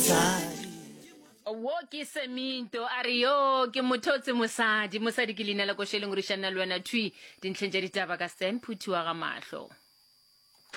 wo ke seminto a re yo ke mothotse mosadi ke leina la košeleng re šana le wena thui dintlheng tša ditaba ka Stan Phuthi wa ga mahlo.